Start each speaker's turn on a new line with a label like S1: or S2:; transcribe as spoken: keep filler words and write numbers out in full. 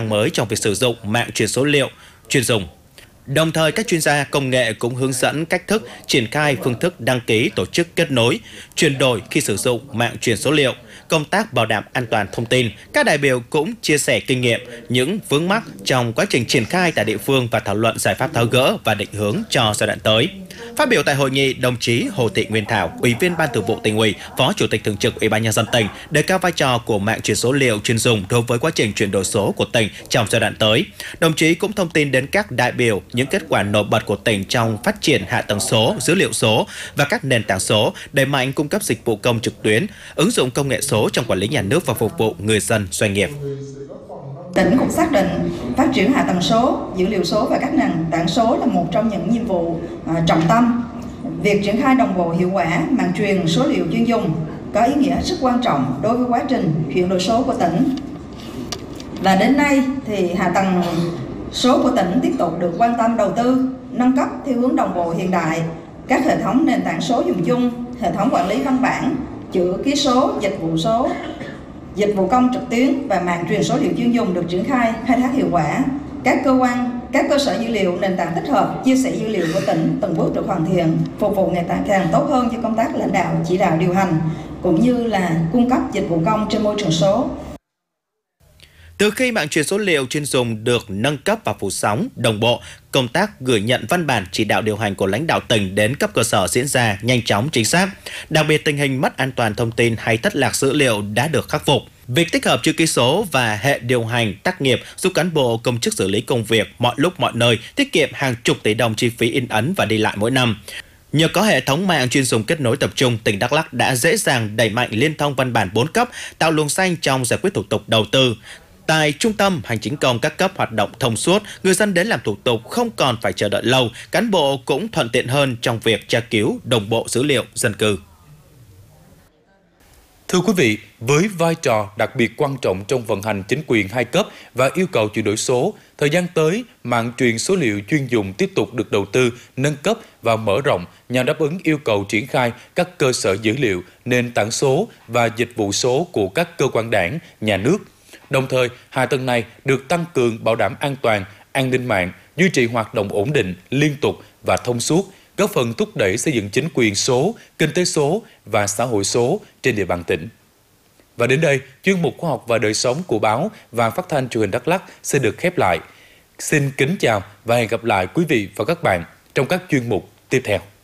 S1: mới trong việc sử dụng mạng truyền số liệu chuyên dùng. Đồng thời, các chuyên gia công nghệ cũng hướng dẫn cách thức triển khai phương thức đăng ký tổ chức kết nối, chuyển đổi khi sử dụng mạng truyền số liệu, công tác bảo đảm an toàn thông tin. Các đại biểu cũng chia sẻ kinh nghiệm, những vướng mắc trong quá trình triển khai tại địa phương và thảo luận giải pháp tháo gỡ và định hướng cho giai đoạn tới. Phát biểu tại hội nghị, đồng chí Hồ Thị Nguyên Thảo, Ủy viên Ban Thường vụ Tỉnh ủy, Phó Chủ tịch Thường trực Ủy ban Nhân dân tỉnh, đề cao vai trò của mạng truyền số liệu chuyên dùng đối với quá trình chuyển đổi số của tỉnh trong giai đoạn tới. Đồng chí cũng thông tin đến các đại biểu những kết quả nổi bật của tỉnh trong phát triển hạ tầng số, dữ liệu số và các nền tảng số, đẩy mạnh cung cấp dịch vụ công trực tuyến, ứng dụng công nghệ số trong quản lý nhà nước và phục vụ người dân, doanh nghiệp.
S2: Tỉnh cũng xác định phát triển hạ tầng số, dữ liệu số và các nền tảng số là một trong những nhiệm vụ uh, trọng tâm. Việc triển khai đồng bộ hiệu quả mạng truyền số liệu chuyên dùng có ý nghĩa rất quan trọng đối với quá trình chuyển đổi số của tỉnh. Và đến nay thì hạ tầng số của tỉnh tiếp tục được quan tâm đầu tư, nâng cấp theo hướng đồng bộ hiện đại. Các hệ thống nền tảng số dùng chung, hệ thống quản lý văn bản, chữ ký số, dịch vụ số, dịch vụ công trực tuyến và mạng truyền số liệu chuyên dùng được triển khai, khai thác hiệu quả. Các cơ quan, các cơ sở dữ liệu, nền tảng tích hợp, chia sẻ dữ liệu của tỉnh từng bước được hoàn thiện, phục vụ ngày càng tốt hơn cho công tác lãnh đạo, chỉ đạo điều hành, cũng như là cung cấp dịch vụ công trên môi trường số.
S1: Từ khi mạng truyền số liệu chuyên dùng được nâng cấp và phủ sóng đồng bộ, công tác gửi nhận văn bản chỉ đạo điều hành của lãnh đạo tỉnh đến cấp cơ sở diễn ra nhanh chóng, chính xác. Đặc biệt, tình hình mất an toàn thông tin hay thất lạc dữ liệu đã được khắc phục. Việc tích hợp chữ ký số và hệ điều hành tác nghiệp giúp cán bộ công chức xử lý công việc mọi lúc mọi nơi, tiết kiệm hàng chục tỷ đồng chi phí in ấn và đi lại mỗi năm. Nhờ có hệ thống mạng chuyên dùng kết nối tập trung, tỉnh Đắk Lắk đã dễ dàng đẩy mạnh liên thông văn bản bốn cấp, tạo luồng xanh trong giải quyết thủ tục đầu tư. Tại Trung tâm Hành chính công các cấp hoạt động thông suốt, người dân đến làm thủ tục không còn phải chờ đợi lâu, cán bộ cũng thuận tiện hơn trong việc tra cứu đồng bộ dữ liệu dân cư.
S3: Thưa quý vị, với vai trò đặc biệt quan trọng trong vận hành chính quyền hai cấp và yêu cầu chuyển đổi số, thời gian tới, mạng truyền số liệu chuyên dùng tiếp tục được đầu tư, nâng cấp và mở rộng nhằm đáp ứng yêu cầu triển khai các cơ sở dữ liệu, nền tảng số và dịch vụ số của các cơ quan đảng, nhà nước. Đồng thời, hạ tầng này được tăng cường bảo đảm an toàn, an ninh mạng, duy trì hoạt động ổn định, liên tục và thông suốt, góp phần thúc đẩy xây dựng chính quyền số, kinh tế số và xã hội số trên địa bàn tỉnh. Và đến đây, chuyên mục khoa học và đời sống của báo và phát thanh truyền hình Đắk Lắk sẽ được khép lại. Xin kính chào và hẹn gặp lại quý vị và các bạn trong các chuyên mục tiếp theo.